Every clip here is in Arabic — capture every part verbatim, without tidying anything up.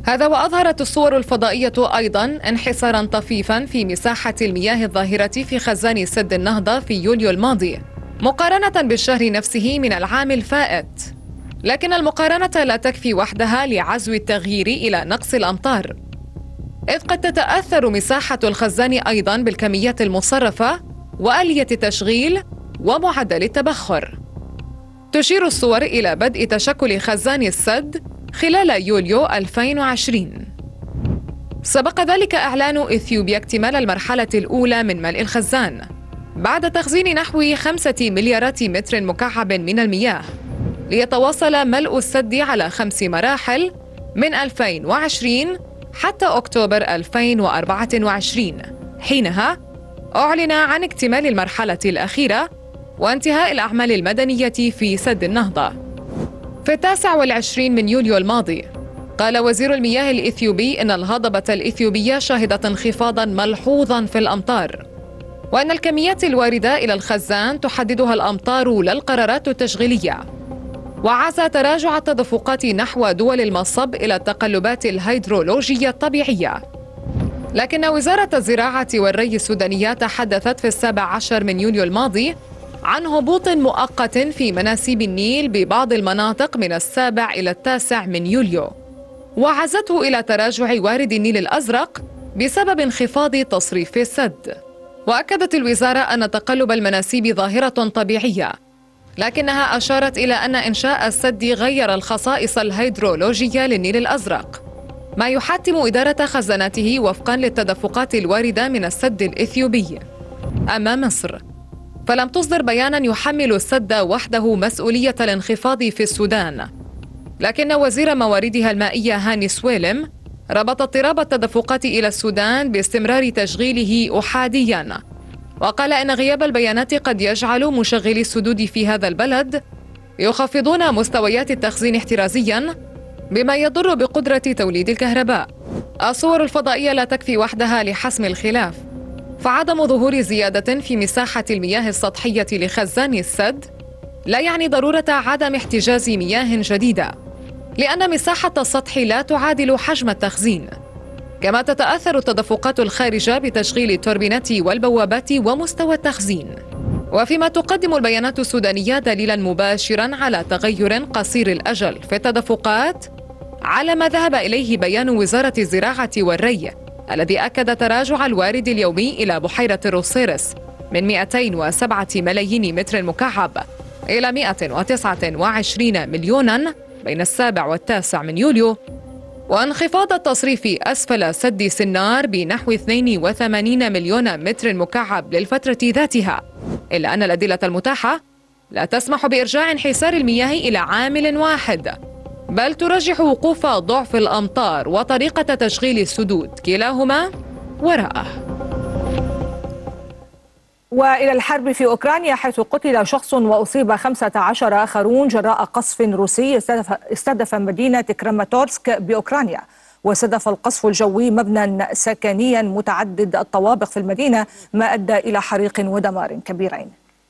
هذا وأظهرت الصور الفضائية أيضا انحسارا طفيفا في مساحة المياه الظاهرة في خزان سد النهضة في يوليو الماضي مقارنة بالشهر نفسه من العام الفائت. لكن المقارنة لا تكفي وحدها لعزو التغيير إلى نقص الأمطار، إذ قد تتأثر مساحة الخزان أيضاً بالكميات المصرفة وآلية التشغيل ومعدل التبخر. تشير الصور إلى بدء تشكل خزان السد خلال يوليو ألفين وعشرين. سبق ذلك إعلان إثيوبيا اكتمال المرحلة الأولى من ملء الخزان بعد تخزين نحو خمسة مليارات متر مكعب من المياه، ليتواصل ملء السد على خمس مراحل من ألفين وعشرين حتى أكتوبر ألفين وأربعة وعشرين. حينها أعلن عن اكتمال المرحلة الأخيرة وانتهاء الأعمال المدنية في سد النهضة. في التاسع والعشرين من يوليو الماضي قال وزير المياه الإثيوبي إن الهضبة الإثيوبية شهدت انخفاضاً ملحوظاً في الأمطار، وأن الكميات الواردة إلى الخزان تحددها الأمطار لا القرارات التشغيلية. وعزى تراجع التدفقات نحو دول المصب إلى التقلبات الهيدرولوجية الطبيعية. لكن وزارة الزراعة والري السودانية تحدثت في السابع عشر من يوليو الماضي عن هبوط مؤقت في مناسيب النيل ببعض المناطق من السابع إلى التاسع من يوليو، وعزته إلى تراجع وارد النيل الأزرق بسبب انخفاض تصريف السد. وأكدت الوزارة أن تقلب المناسيب ظاهرة طبيعية، لكنها أشارت إلى أن إنشاء السد غير الخصائص الهيدرولوجية للنيل الأزرق، ما يحتم إدارة خزاناته وفقاً للتدفقات الواردة من السد الإثيوبي. أما مصر فلم تصدر بياناً يحمل السد وحده مسؤولية الانخفاض في السودان، لكن وزير مواردها المائية هاني سويلم ربط اضطراب التدفقات إلى السودان باستمرار تشغيله أحادياً، وقال إن غياب البيانات قد يجعل مشغلي السدود في هذا البلد يخفضون مستويات التخزين احترازياً، بما يضر بقدرة توليد الكهرباء. الصور الفضائية لا تكفي وحدها لحسم الخلاف، فعدم ظهور زيادة في مساحة المياه السطحية لخزان السد لا يعني ضرورة عدم احتجاز مياه جديدة، لأن مساحة السطح لا تعادل حجم التخزين. كما تتأثر التدفقات الخارجة بتشغيل التوربينات والبوابات ومستوى التخزين. وفيما تقدم البيانات السودانية دليلاً مباشراً على تغير قصير الأجل في التدفقات، على ما ذهب إليه بيان وزارة الزراعة والري الذي أكد تراجع الوارد اليومي إلى بحيرة الروسيرس من مئتين وسبعة ملايين متر مكعب إلى مئة وتسعة وعشرين مليوناً بين السابع والتاسع من يوليو، وانخفاض التصريف أسفل سد سنار بنحو اثنين وثمانين مليون متر مكعب للفترة ذاتها، إلا أن الأدلة المتاحة لا تسمح بإرجاع انحسار المياه إلى عامل واحد، بل ترجح وقوف ضعف الأمطار وطريقة تشغيل السدود، كلاهما وراءه. وإلى الحرب في أوكرانيا، حيث قتل شخص وأصيب خمسة عشر آخرون جراء قصف روسي استهدف, استهدف مدينة كراماتورسك بأوكرانيا. واستهدف القصف الجوي مبنى سكنيا متعدد الطوابق في المدينة، ما أدى إلى حريق ودمار كبيرين.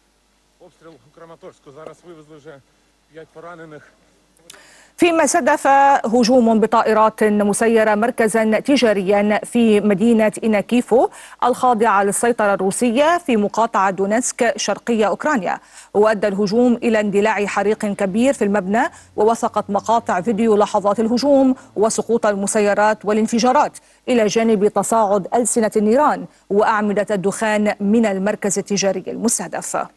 فيما استهدف هجوم بطائرات مسيرة مركزا تجاريا في مدينة إناكيفو الخاضعة للسيطرة الروسية في مقاطعة دونيتسك شرقية أوكرانيا، وأدى الهجوم إلى اندلاع حريق كبير في المبنى. ووثقت مقاطع فيديو لحظات الهجوم وسقوط المسيرات والانفجارات، إلى جانب تصاعد ألسنة النيران وأعمدة الدخان من المركز التجاري المستهدف.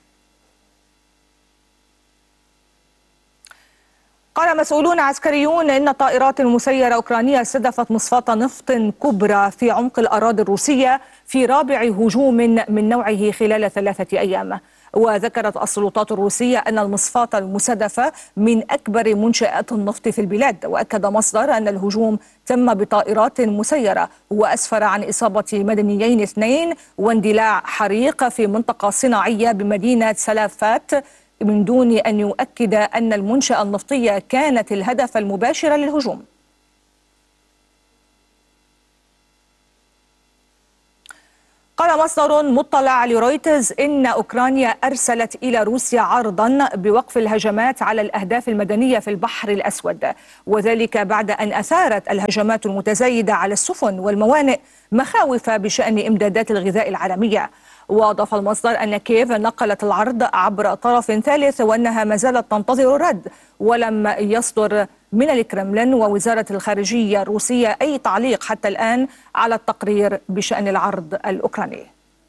قال مسؤولون عسكريون إن الطائرات المسيرة الأوكرانية استهدفت مصفاة نفط كبرى في عمق الأراضي الروسية في رابع هجوم من نوعه خلال ثلاثة أيام. وذكرت السلطات الروسية أن المصفاة المستهدفة من أكبر منشآت النفط في البلاد. وأكد مصدر أن الهجوم تم بطائرات مسيرة، وأسفر عن إصابة مدنيين اثنين واندلاع حريق في منطقة صناعية بمدينة سلافات، من دون أن يؤكد أن المنشأة النفطية كانت الهدف المباشر للهجوم. قال وقال مصدر مطلع لرويترز إن أوكرانيا أرسلت إلى روسيا عرضا بوقف الهجمات على الأهداف المدنية في البحر الأسود، وذلك بعد أن أثارت الهجمات المتزايدة على السفن والموانئ مخاوف بشأن إمدادات الغذاء العالمية. وأضاف المصدر أن كييف نقلت العرض عبر طرف ثالث وأنها ما زالت تنتظر الرد، ولم يصدر من الكرملين ووزارة الخارجية الروسية أي تعليق حتى الآن على التقرير بشأن العرض الأوكراني.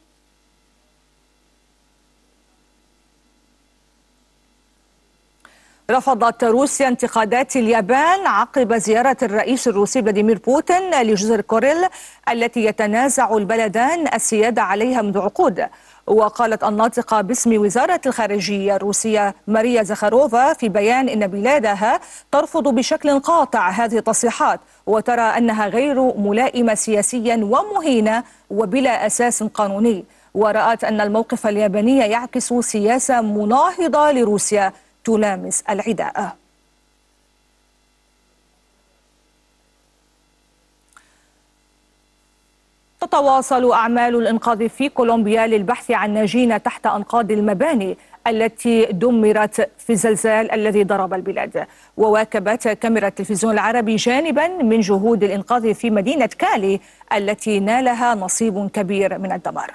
رفضت روسيا انتقادات اليابان عقب زيارة الرئيس الروسي فلاديمير بوتين لجزر كوريل التي يتنازع البلدان السيادة عليها منذ عقود. وقالت الناطقة باسم وزارة الخارجية الروسية ماريا زخاروفا في بيان إن بلادها ترفض بشكل قاطع هذه التصريحات وترى أنها غير ملائمة سياسيا ومهينة وبلا أساس قانوني، ورأت أن الموقف الياباني يعكس سياسة مناهضة لروسيا تلامس العداء. تتواصل أعمال الإنقاذ في كولومبيا للبحث عن ناجين تحت أنقاض المباني التي دمرت في الزلزال الذي ضرب البلاد. وواكبت كاميرا التلفزيون العربي جانبا من جهود الإنقاذ في مدينة كالي التي نالها نصيب كبير من الدمار.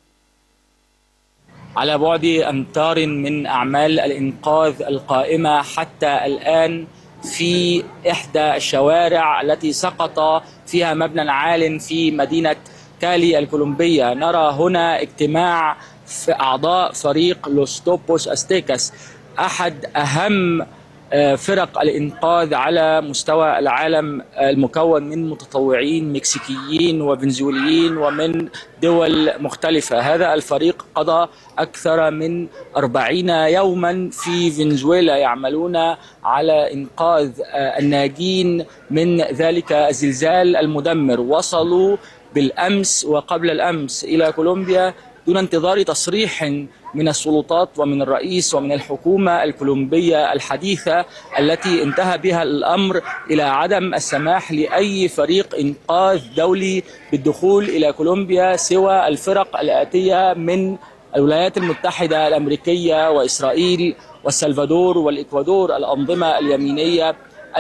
على بعد أمتار من أعمال الإنقاذ القائمة حتى الآن في إحدى الشوارع التي سقط فيها مبنى عال في مدينة كالي الكولومبية، نرى هنا اجتماع في أعضاء فريق لوس توبوس أستيكاس، أحد أهم فرق الإنقاذ على مستوى العالم، المكون من متطوعين مكسيكيين وفنزويليين ومن دول مختلفة. هذا الفريق قضى أكثر من أربعين يوما في فنزويلا يعملون على إنقاذ الناجين من ذلك الزلزال المدمر. وصلوا بالأمس وقبل الأمس إلى كولومبيا دون انتظار تصريح من السلطات ومن الرئيس ومن الحكومة الكولومبية الحديثة التي انتهى بها الأمر إلى عدم السماح لأي فريق إنقاذ دولي بالدخول إلى كولومبيا سوى الفرق الآتية من الولايات المتحدة الأمريكية وإسرائيل والسلفادور والإكوادور، الأنظمة اليمينية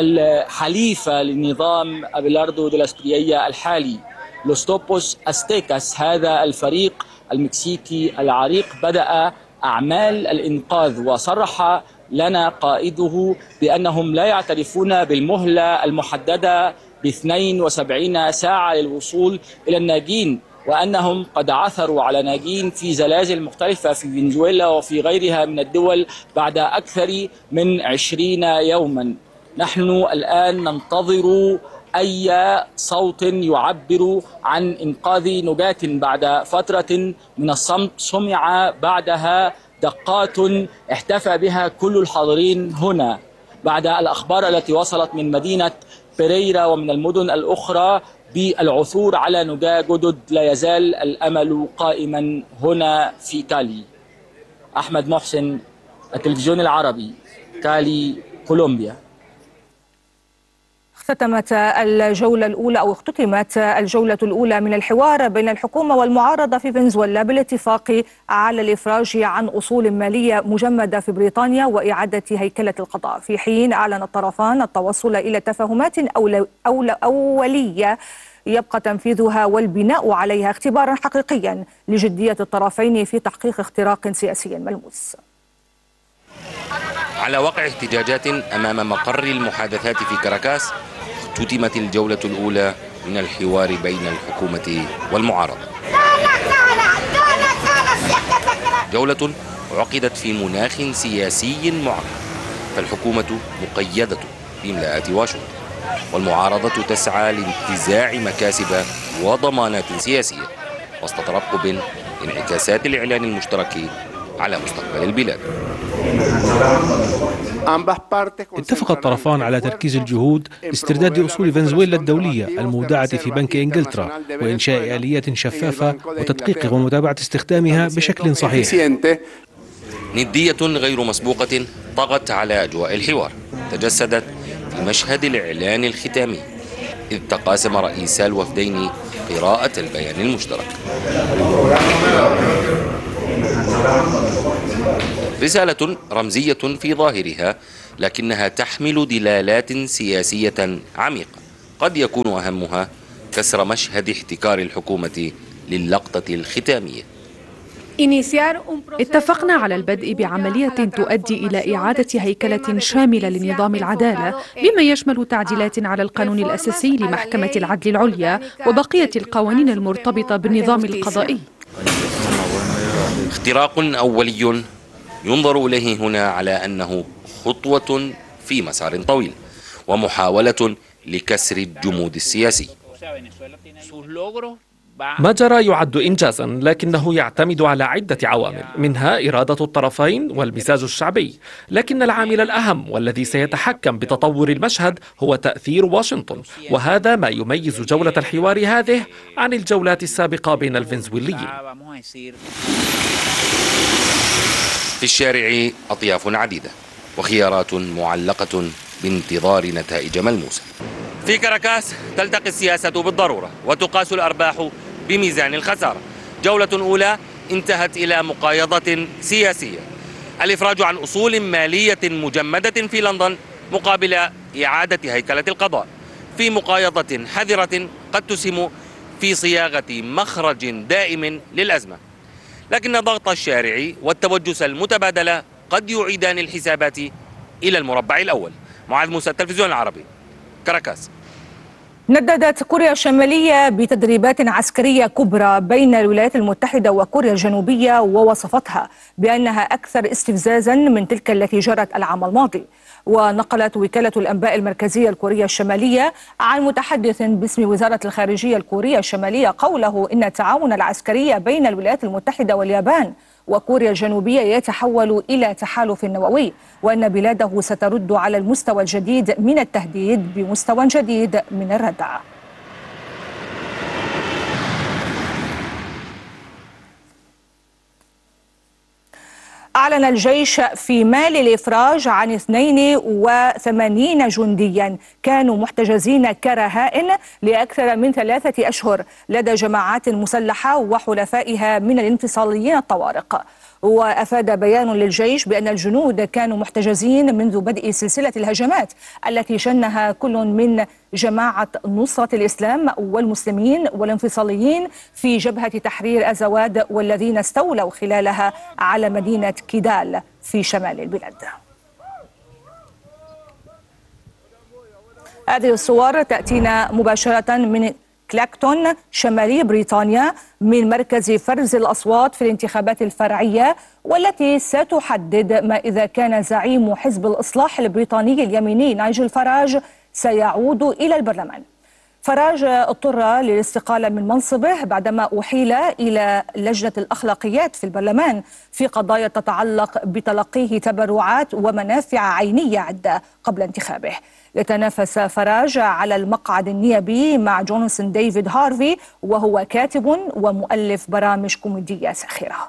الحليفة لنظام أبيلاردو دي لا إسبريا الحالي. لوس توبوس أستيكاس هذا الفريق المكسيكي العريق بدأ أعمال الإنقاذ، وصرح لنا قائده بأنهم لا يعترفون بالمهلة المحددة ب اثنتين وسبعين ساعة للوصول إلى الناجين، وأنهم قد عثروا على ناجين في زلازل مختلفة في فنزويلا وفي غيرها من الدول بعد أكثر من عشرين يوما. نحن الآن ننتظر أي صوت يعبر عن إنقاذ نجاة بعد فترة من الصمت سمع بعدها دقات احتفى بها كل الحاضرين هنا بعد الأخبار التي وصلت من مدينة بيريرا ومن المدن الأخرى بالعثور على نجاة جدد. لا يزال الأمل قائما هنا في كالي. أحمد محسن، التلفزيون العربي، كالي، كولومبيا. اختتمت الجولة الأولى أو اختتمت الجولة الأولى من الحوار بين الحكومة والمعارضة في فنزويلا بالاتفاق على الإفراج عن أصول مالية مجمدة في بريطانيا وإعادة هيكلة القضاء، في حين أعلن الطرفان التوصل إلى تفاهمات أول أول أولية يبقى تنفيذها والبناء عليها اختبارا حقيقيا لجدية الطرفين في تحقيق اختراق سياسي ملموس. على وقع احتجاجات أمام مقر المحادثات في كاراكاس، اختتمت الجولة الأولى من الحوار بين الحكومة والمعارضة. جولة عقدت في مناخ سياسي معقد، فالحكومة مقيدة بإملاءات واشنطن، والمعارضة تسعى لانتزاع مكاسب وضمانات سياسية وسط ترقب انعكاسات الإعلان المشترك على مستقبل البلاد. اتفق الطرفان على تركيز الجهود لاسترداد أصول فنزويلا الدولية المودعة في بنك إنجلترا وإنشاء آليات شفافة وتدقيق ومتابعة استخدامها بشكل صحيح. ندية غير مسبوقة طغت على أجواء الحوار، تجسدت في مشهد الإعلان الختامي إذ تقاسم رئيسا الوفدين قراءة البيان المشترك. رسالة رمزية في ظاهرها، لكنها تحمل دلالات سياسية عميقة قد يكون أهمها كسر مشهد احتكار الحكومة للقطة الختامية. اتفقنا على البدء بعملية تؤدي إلى إعادة هيكلة شاملة لنظام العدالة بما يشمل تعديلات على القانون الأساسي لمحكمة العدل العليا وبقية القوانين المرتبطة بالنظام القضائي. اختراق أولي ينظر إليه هنا على أنه خطوة في مسار طويل ومحاولة لكسر الجمود السياسي. ما جرى يعد إنجازا، لكنه يعتمد على عدة عوامل، منها إرادة الطرفين والمزاج الشعبي، لكن العامل الأهم والذي سيتحكم بتطور المشهد هو تأثير واشنطن، وهذا ما يميز جولة الحوار هذه عن الجولات السابقة بين الفنزويليين. في الشارع أطياف عديدة وخيارات معلقة بانتظار نتائج ملموسة. في كاراكاس تلتقي السياسة بالضرورة وتقاس الأرباح بميزان الخسارة. جولة أولى انتهت إلى مقايضة سياسية، الإفراج عن أصول مالية مجمدة في لندن مقابل إعادة هيكلة القضاء، في مقايضة حذرة قد تسهم في صياغة مخرج دائم للأزمة. لكن ضغط الشارع والتوجس المتبادلة قد يعيدان الحسابات إلى المربع الأول. معاذ موسى، التلفزيون العربي، كاراكاس. نددت كوريا الشمالية بتدريبات عسكرية كبرى بين الولايات المتحدة وكوريا الجنوبية، ووصفتها بأنها أكثر استفزازا من تلك التي جرت العام الماضي. ونقلت وكالة الأنباء المركزية الكورية الشمالية عن متحدث باسم وزارة الخارجية الكورية الشمالية قوله إن التعاون العسكري بين الولايات المتحدة واليابان وكوريا الجنوبية يتحول إلى تحالف نووي، وأن بلاده سترد على المستوى الجديد من التهديد بمستوى جديد من الردع. أعلن الجيش في مالي الإفراج عن اثنين وثمانين جنديا كانوا محتجزين كرهائن لأكثر من ثلاثة أشهر لدى جماعات مسلحة وحلفائها من الانفصاليين الطوارق. وأفاد بيان للجيش بأن الجنود كانوا محتجزين منذ بدء سلسلة الهجمات التي شنها كل من جماعة نصرة الإسلام والمسلمين والانفصاليين في جبهة تحرير أزواد، والذين استولوا خلالها على مدينة كيدال في شمال البلاد. هذه الصور تأتينا مباشرة من كلاكتون شمالي بريطانيا، من مركز فرز الأصوات في الانتخابات الفرعية، والتي ستحدد ما إذا كان زعيم حزب الإصلاح البريطاني اليميني نايجل فراج سيعود إلى البرلمان. فراج اضطر للاستقالة من منصبه بعدما أحيل إلى لجنة الأخلاقيات في البرلمان في قضايا تتعلق بتلقيه تبرعات ومنافع عينية عدة قبل انتخابه. يتنافس فراج على المقعد النيابي مع جونسون ديفيد هارفي، وهو كاتب ومؤلف برامج كوميدية ساخرة.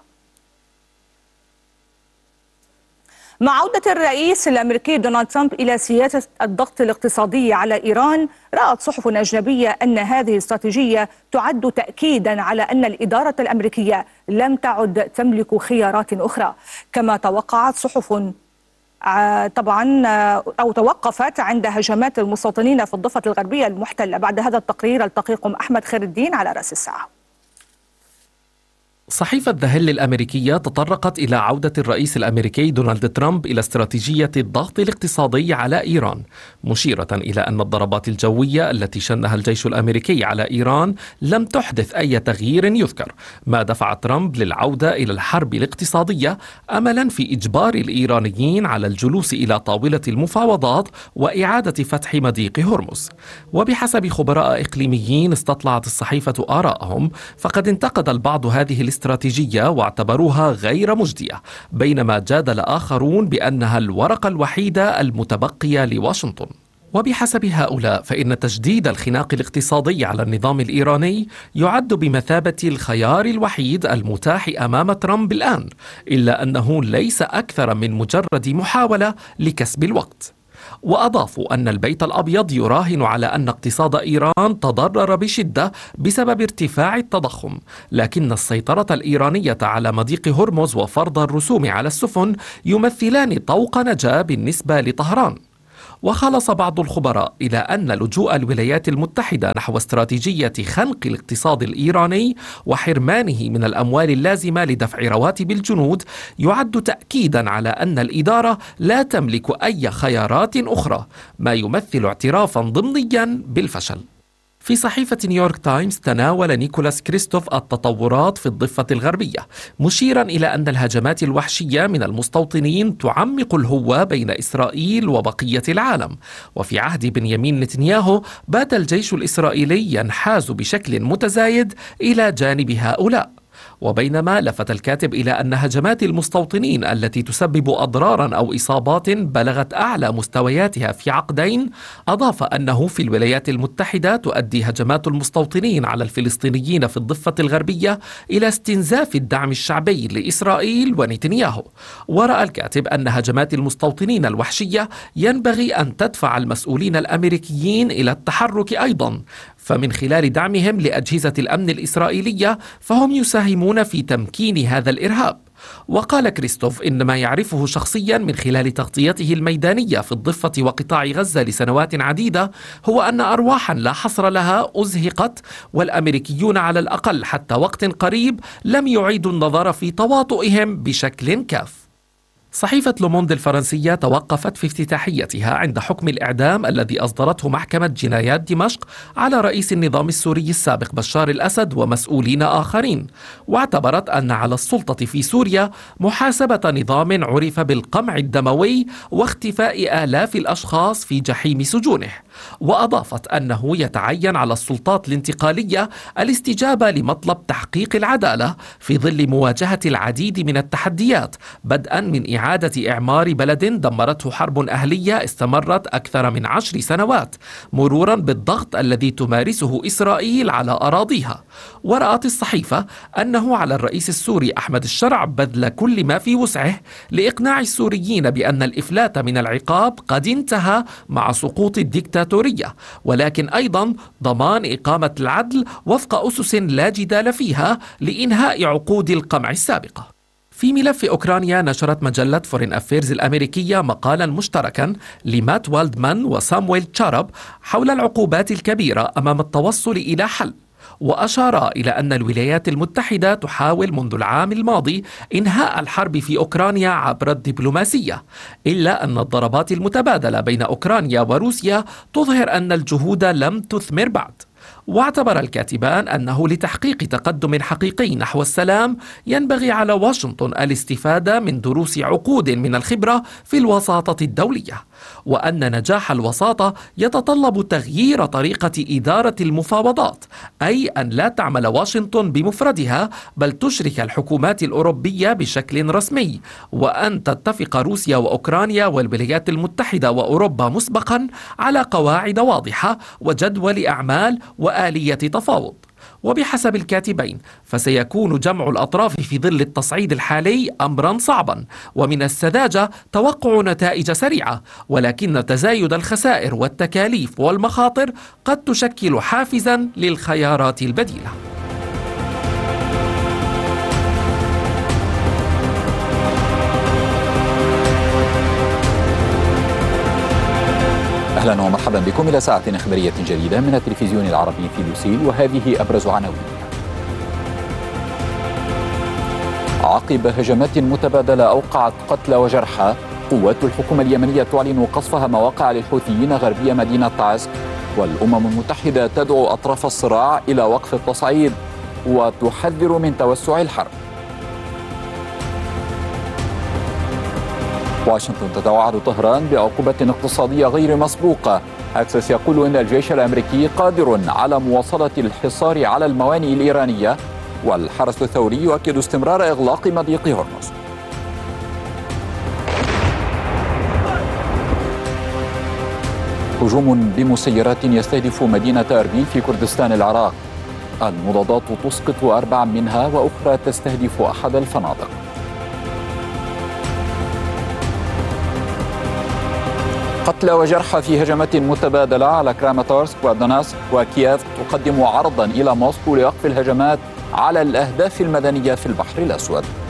مع عودة الرئيس الأمريكي دونالد ترامب إلى سياسة الضغط الاقتصادي على إيران، رأت صحف أجنبية أن هذه الاستراتيجية تعد تأكيدا على أن الإدارة الأمريكية لم تعد تملك خيارات أخرى. كما توقعت صحف طبعا أو توقفت عند هجمات المستوطنين في الضفة الغربية المحتلة. بعد هذا التقرير التقيكم أحمد خير الدين على رأس الساعة. صحيفة ذا هيل الأمريكية تطرقت إلى عودة الرئيس الأمريكي دونالد ترامب إلى استراتيجية الضغط الاقتصادي على إيران، مشيرة إلى أن الضربات الجوية التي شنها الجيش الأمريكي على إيران لم تحدث أي تغيير يذكر، ما دفع ترامب للعودة إلى الحرب الاقتصادية أملا في إجبار الإيرانيين على الجلوس إلى طاولة المفاوضات وإعادة فتح مضيق هرمز. وبحسب خبراء إقليميين استطلعت الصحيفة آراءهم، فقد انتقد البعض هذه الاستراتيجية واعتبروها غير مجدية، بينما جادل آخرون بأنها الورقة الوحيدة المتبقية لواشنطن. وبحسب هؤلاء فإن تجديد الخناق الاقتصادي على النظام الإيراني يعد بمثابة الخيار الوحيد المتاح أمام ترامب الآن، إلا أنه ليس أكثر من مجرد محاولة لكسب الوقت. وأضافوا أن البيت الأبيض يراهن على أن اقتصاد إيران تضرر بشدة بسبب ارتفاع التضخم، لكن السيطرة الإيرانية على مضيق هرمز وفرض الرسوم على السفن يمثلان طوق نجاة بالنسبة لطهران. وخلص بعض الخبراء إلى أن لجوء الولايات المتحدة نحو استراتيجية خنق الاقتصاد الإيراني وحرمانه من الأموال اللازمة لدفع رواتب الجنود يعد تأكيدا على أن الإدارة لا تملك أي خيارات أخرى، ما يمثل اعترافا ضمنيا بالفشل. في صحيفة نيويورك تايمز تناول نيكولاس كريستوف التطورات في الضفة الغربية، مشيرا إلى أن الهجمات الوحشية من المستوطنين تعمق الهوة بين إسرائيل وبقية العالم. وفي عهد بنيامين نتنياهو بات الجيش الإسرائيلي ينحاز بشكل متزايد إلى جانب هؤلاء. وبينما لفت الكاتب إلى أن هجمات المستوطنين التي تسبب أضرارا أو إصابات بلغت أعلى مستوياتها في عقدين، أضاف أنه في الولايات المتحدة تؤدي هجمات المستوطنين على الفلسطينيين في الضفة الغربية إلى استنزاف الدعم الشعبي لإسرائيل ونتنياهو. ورأى الكاتب أن هجمات المستوطنين الوحشية ينبغي أن تدفع المسؤولين الأمريكيين إلى التحرك أيضا، فمن خلال دعمهم لأجهزة الأمن الإسرائيلية فهم يساهمون في تمكين هذا الإرهاب. وقال كريستوف إن ما يعرفه شخصيا من خلال تغطيته الميدانية في الضفة وقطاع غزة لسنوات عديدة هو أن أرواحا لا حصر لها أزهقت، والأمريكيون على الأقل حتى وقت قريب لم يعيدوا النظر في تواطؤهم بشكل كاف. صحيفة لوموند الفرنسية توقفت في افتتاحيتها عند حكم الإعدام الذي أصدرته محكمة جنايات دمشق على رئيس النظام السوري السابق بشار الأسد ومسؤولين آخرين، واعتبرت أن على السلطة في سوريا محاسبة نظام عرف بالقمع الدموي واختفاء آلاف الأشخاص في جحيم سجونه. وأضافت أنه يتعين على السلطات الانتقالية الاستجابة لمطلب تحقيق العدالة في ظل مواجهة العديد من التحديات، بدءا من إعادة إعمار بلد دمرته حرب أهلية استمرت أكثر من عشر سنوات، مرورا بالضغط الذي تمارسه إسرائيل على أراضيها. ورأت الصحيفة أنه على الرئيس السوري أحمد الشرع بذل كل ما في وسعه لإقناع السوريين بأن الإفلات من العقاب قد انتهى مع سقوط الديكتاتورية، ولكن أيضا ضمان إقامة العدل وفق أسس لا جدال فيها لإنهاء عقود القمع السابقة. في ملف أوكرانيا نشرت مجلة فورين أفيرز الأمريكية مقالا مشتركا لمات والدمان وسامويل تشارب حول العقوبات الكبيرة أمام التوصل إلى حل، وأشار إلى أن الولايات المتحدة تحاول منذ العام الماضي إنهاء الحرب في أوكرانيا عبر الدبلوماسية، إلا أن الضربات المتبادلة بين أوكرانيا وروسيا تظهر أن الجهود لم تثمر بعد. واعتبر الكاتبان أنه لتحقيق تقدم حقيقي نحو السلام ينبغي على واشنطن الاستفادة من دروس عقود من الخبرة في الوساطة الدولية، وأن نجاح الوساطة يتطلب تغيير طريقة إدارة المفاوضات، أي أن لا تعمل واشنطن بمفردها بل تشرك الحكومات الأوروبية بشكل رسمي، وأن تتفق روسيا وأوكرانيا والولايات المتحدة وأوروبا مسبقا على قواعد واضحة وجدول أعمال وآلية تفاوض. وبحسب الكاتبين فسيكون جمع الأطراف في ظل التصعيد الحالي أمرا صعبا، ومن السذاجة توقع نتائج سريعة، ولكن تزايد الخسائر والتكاليف والمخاطر قد تشكل حافزا للخيارات البديلة. أهلا ومرحبا بكم إلى ساعة إخبارية جديدة من التلفزيون العربي في لوسيل، وهذه أبرز عناوين. عقب هجمات متبادلة أوقعت قتلى وجرحى، قوات الحكومة اليمنية تعلن قصفها مواقع للحوثيين غربية مدينة تعز، والأمم المتحدة تدعو أطراف الصراع إلى وقف التصعيد وتحذر من توسع الحرب. واشنطن تتوعد طهران بعقوبة اقتصادية غير مسبوقة. أكسس يقول إن الجيش الأمريكي قادر على مواصلة الحصار على الموانئ الإيرانية، والحرس الثوري يؤكد استمرار إغلاق مضيق هرمز. هجوم بمسيرات يستهدف مدينة أربيل في كردستان العراق، المضادات تسقط أربعا منها وأخرى تستهدف أحد الفنادق. قتلى وجرحى في هجمات متبادلة على كراماتورسك ودوناسك، وكييف تقدم عرضا إلى موسكو لوقف الهجمات على الأهداف المدنية في البحر الأسود.